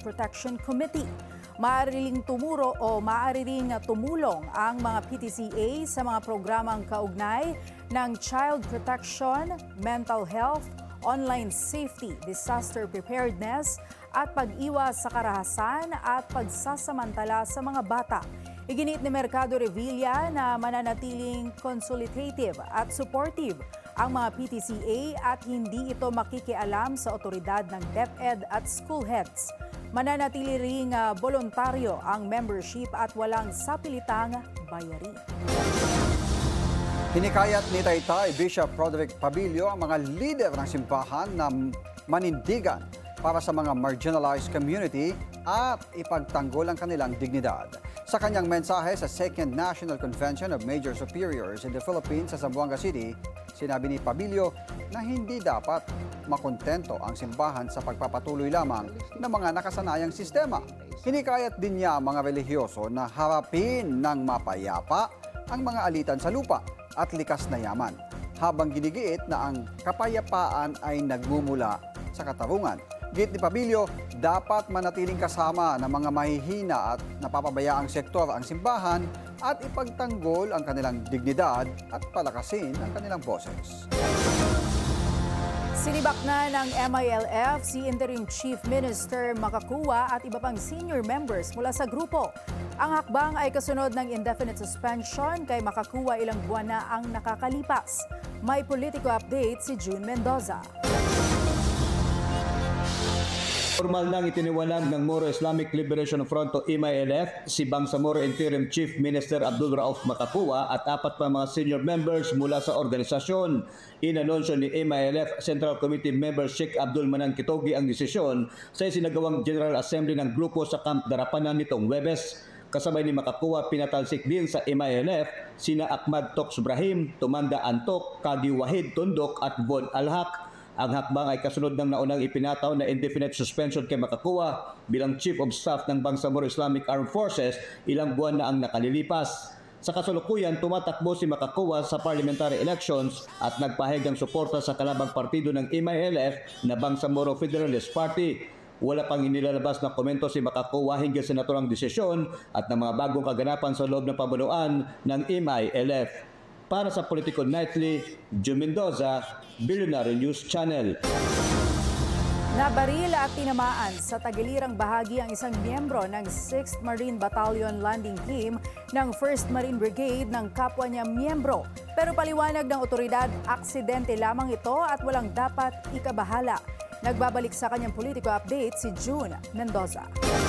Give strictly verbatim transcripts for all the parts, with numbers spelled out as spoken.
Protection Committee. Maaari ring tumuro o maaari ring tumulong ang mga P T C A sa mga programang kaugnay ng child protection, mental health, online safety, disaster preparedness at pag-iwas sa karahasan at pagsasamantala sa mga bata. Iginit ni Mercado Revilla na mananatiling consultative at supportive ang mga P T C A at hindi ito makikialam sa otoridad ng DepEd at school heads. Mananatili ring uh, voluntaryo ang membership at walang sapilitang bayarin. Hinikayat ni Taytay Bishop Roderick Pabilio ang mga leader ng simbahan na manindigan para sa mga marginalized community at ipagtanggol ang kanilang dignidad. Sa kanyang mensahe sa Second National Convention of Major Superiors in the Philippines sa Zamboanga City, sinabi ni Pabilio na hindi dapat makontento ang simbahan sa pagpapatuloy lamang ng mga nakasanayang sistema. Hinikayat din niya ang mga relihiyoso na harapin ng mapayapa ang mga alitan sa lupa at likas na yaman, habang ginigiit na ang kapayapaan ay nagmumula sa katarungan. Giit ni Pabilio, dapat manatiling kasama ng mga mahihina at napapabayaang sektor ang simbahan at ipagtanggol ang kanilang dignidad at palakasin ang kanilang boses. Sinibak na ng M I L F si Interim Chief Minister Makakuwa at iba pang senior members mula sa grupo. Ang hakbang ay kasunod ng indefinite suspension kay Makakuwa ilang buwan na ang nakakalipas. May politiko update si June Mendoza. Formal nang itiniwalag ng Moro Islamic Liberation Front o M I L F si Bangsamoro Interim Chief Minister Abdul Rauf Makakuwa at apat pa mga senior members mula sa organisasyon. Inanunsyo ni M I L F Central Committee member Sheikh Abdul Manan Kitogi ang desisyon sa isinagawang General Assembly ng grupo sa Camp Darapanan nitong Huwebes. Kasabay ni Makakuwa, pinatalsik din sa M I L F sina Ahmad Toks Ibrahim, Tumanda Antok, Kadi Wahid Tundok at Von Alhaq. Ang hakbang ay kasunod ng naunang ipinataw na indefinite suspension kay Makakuwa bilang Chief of Staff ng Bangsamoro Islamic Armed Forces ilang buwan na ang nakalilipas. Sa kasalukuyan, tumatakbo si Makakuwa sa parliamentary elections at nagpahayag ng suporta sa kalabang partido ng M I L F na Bangsamoro Federalist Party. Wala pang inilalabas na komento si Makakuwa hinggil sa naturang desisyon at ng mga bagong kaganapan sa loob ng pamunuan ng M I L F. Para sa Politico Nightly, June Mendoza, Billionaire News Channel. Nabaril at tinamaan sa tagilirang bahagi ang isang miyembro ng sixth Marine Battalion Landing Team ng first Marine Brigade ng kapwa niya miyembro. Pero paliwanag ng otoridad, aksidente lamang ito at walang dapat ikabahala. Nagbabalik sa kanyang Politico Update si June Mendoza.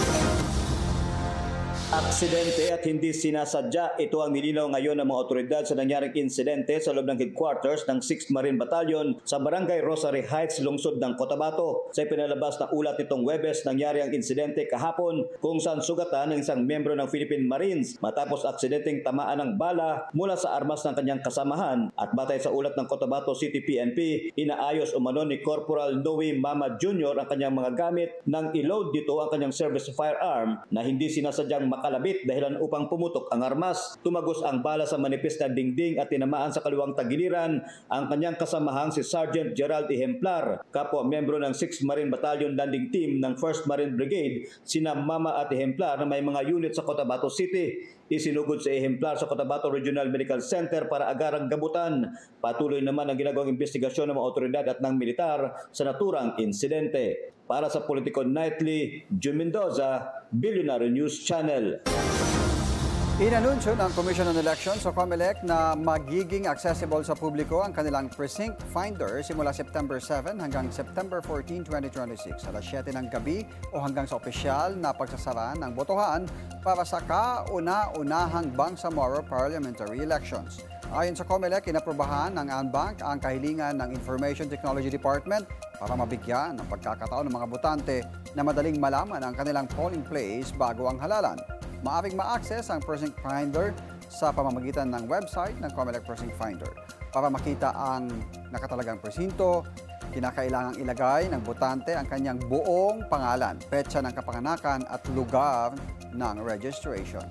Aksidente at hindi sinasadya. Ito ang nilinaw ngayon ng mga otoridad sa nangyaring insidente sa loob ng headquarters ng sixth Marine Battalion sa Barangay Rosary Heights, lungsod ng Cotabato. Sa ipinalabas na ulat nitong Huwebes, nangyari ang insidente kahapon kung saan sugatan ng isang miyembro ng Philippine Marines matapos aksidenteng tamaan ng bala mula sa armas ng kanyang kasamahan. At batay sa ulat ng Cotabato City P N P, inaayos umano ni Corporal Noe Mama Junior ang kanyang mga gamit nang i-load dito ang kanyang service firearm na hindi sinasadyang makalabit dahilan upang pumutok ang armas. Tumagos ang bala sa manipis na dingding at tinamaan sa kaliwang tagiliran ang kanyang kasamahang si Sergeant Gerald Ejemplar, kapwa miyembro ng sixth Marine Battalion Landing Team ng first Marine Brigade, sina Mama at Ejemplar na may mga unit sa Cotabato City. Isinugod sa Ejemplar sa Cotabato Regional Medical Center para agarang gamutan. Patuloy naman ang ginagawang investigasyon ng mga otoridad at ng militar sa naturang insidente. Para sa Politico Nightly, June Mendoza, Billionaire News Channel. Inanunsyo ng Commission on Elections o COMELEC na magiging accessible sa publiko ang kanilang precinct finder simula September seven hanggang September fourteen, twenty twenty-six, alas siyete ng gabi o hanggang sa opisyal na pagsasara ng botohan para sa kauna-unahang Bangsamoro Parliamentary Elections. Ayon sa COMELEC, inaprobahan ng ANBank ang kahilingan ng Information Technology Department para mabigyan ng pagkakataon ng mga botante na madaling malaman ang kanilang polling place bago ang halalan. Maaring ma-access ang Precinct Finder sa pamamagitan ng website ng COMELEC Precinct Finder. Para makita ang nakatalagang presinto, kinakailangang ilagay ng botante ang kanyang buong pangalan, petsa ng kapanganakan at lugar ng registration.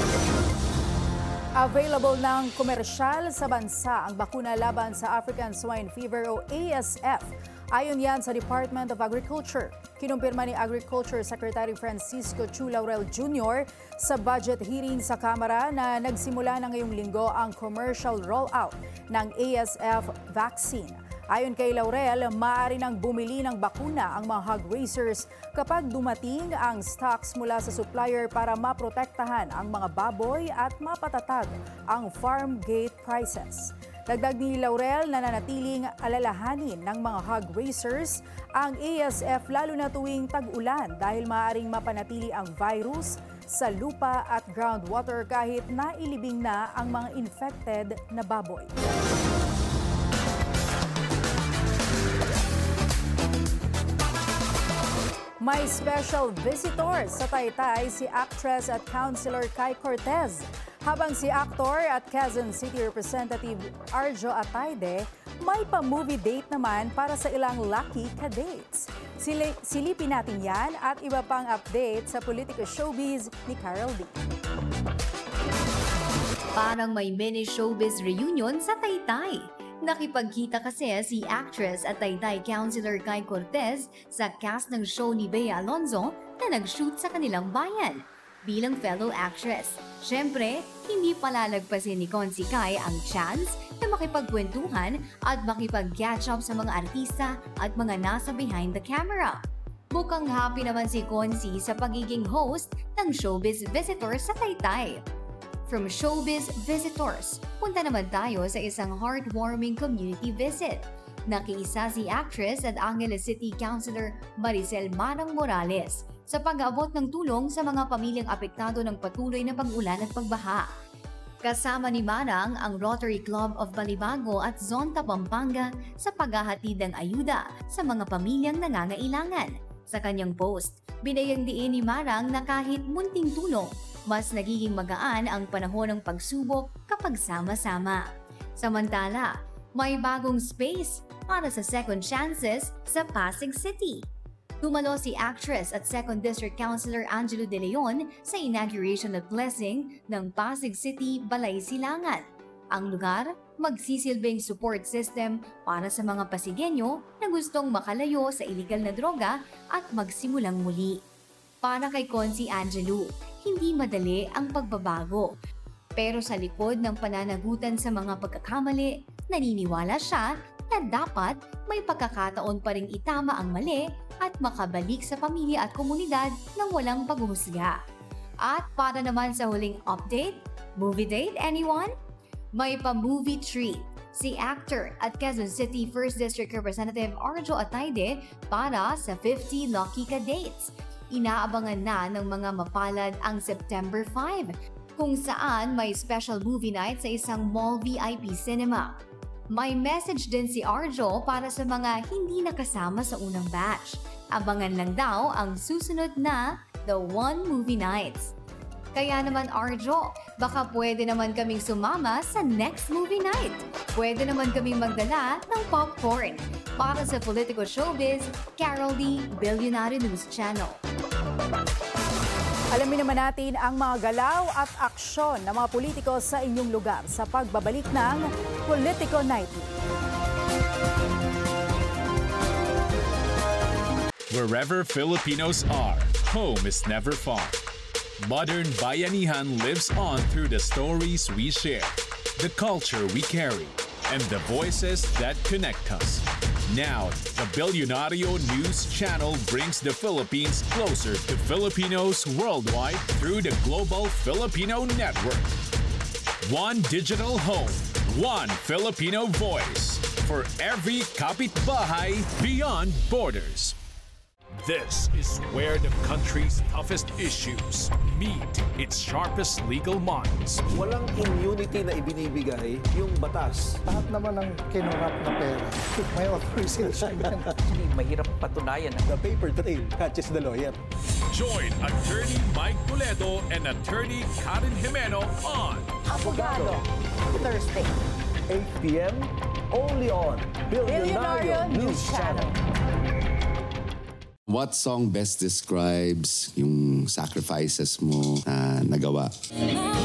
Available ng komersyal sa bansa ang bakuna laban sa African Swine Fever o A S F. Ayon yan sa Department of Agriculture. Kinumpirma ni Agriculture Secretary Francisco Chu Laurel Junior sa budget hearing sa Kamara na nagsimula na ngayong linggo ang commercial rollout ng A S F vaccine. Ayon kay Laurel, maaari nang bumili ng bakuna ang mga hog raisers kapag dumating ang stocks mula sa supplier para maprotektahan ang mga baboy at mapatatag ang farm gate prices. Dagdag ni Laurel na nanatiling alalahanin ng mga hog raisers ang A S F lalo na tuwing tag-ulan dahil maaaring mapanatili ang virus sa lupa at groundwater kahit nailibing na ang mga infected na baboy. May special visitor sa Taytay si actress at councilor Kai Cortez. Habang si actor at Quezon City Representative Arjo Atayde may pa-movie date naman para sa ilang lucky ka-dates. Sili- silipin natin yan at iba pang update sa Politico Showbiz ni Carol D. Parang may mini showbiz reunion sa Taytay. Nakipagkita kasi si actress at Taytay councilor Kai Cortez sa cast ng show ni Bea Alonzo na nag-shoot sa kanilang bayan. Bilang fellow actress, syempre, hindi palalagpasin ni Consi Kai ang chance na makipagkwentuhan at makipag-catch up sa mga artista at mga nasa behind the camera. Mukhang happy naman si Consi sa pagiging host ng Showbiz Visitor sa Taytay. From Showbiz Visitors, punta naman tayo sa isang heartwarming community visit. Nakiisa si actress at Angeles City Councilor Maricel Marang Morales sa pag-aabot ng tulong sa mga pamilyang apektado ng patuloy na pag-ulan at pagbaha. Kasama ni Marang ang Rotary Club of Balibago at Zonta Pampanga sa paghahatid ng ayuda sa mga pamilyang nangangailangan. Sa kanyang post, binayang diin ni Marang na kahit munting tulong, mas nagiging magaan ang panahon ng pagsubok kapag sama-sama. Samantala, may bagong space para sa second chances sa Pasig City. Dumalo si actress at second District Councilor Angelo De Leon sa inauguration at blessing ng Pasig City Balay Silangan. Ang lugar, magsisilbing support system para sa mga Pasigenyo na gustong makalayo sa iligal na droga at magsimulang muli. Para kay Consi Angelo, hindi madali ang pagbabago. Pero sa likod ng pananagutan sa mga pagkakamali, naniniwala siya na dapat may pagkakataon pa ring itama ang mali at makabalik sa pamilya at komunidad ng walang paghuhusga. At para naman sa huling update, movie date anyone? May pa-movie treat si actor at Quezon City first District Representative Arjo Atayde para sa fifty Lucky Ka-Dates. Inaabangan na ng mga mapalad ang September five, kung saan may special movie night sa isang mall V I P cinema. May message din si Arjo para sa mga hindi nakasama sa unang batch. Abangan lang daw ang susunod na The One Movie Nights. Kaya naman Arjo, baka pwede naman kaming sumama sa next movie night. Pwede naman kaming magdala ng popcorn. Para sa Politico Showbiz, Carol D, Billionaire News Channel. Alamin naman natin ang mga galaw at aksyon ng mga politiko sa inyong lugar sa pagbabalik ng Politico Night. Wherever Filipinos are, home is never far. Modern Bayanihan lives on through the stories we share, the culture we carry, and the voices that connect us. Now, the Billionario News Channel brings the Philippines closer to Filipinos worldwide through the Global Filipino Network. One digital home, one Filipino voice for every kapitbahay beyond borders. This is where the country's toughest issues meet its sharpest legal minds. Walang immunity na ibinibigay yung batas. Lahat naman ng kinurap na pera, may authorization yan. Actually, mahirap patunayan. The paper trail catches the lawyer. Join Attorney Mike Toledo and Attorney Karen Jimeno on Abogado, Thursday, eight p m only on Billionario News Channel. What song best describes yung sacrifices mo na nagawa?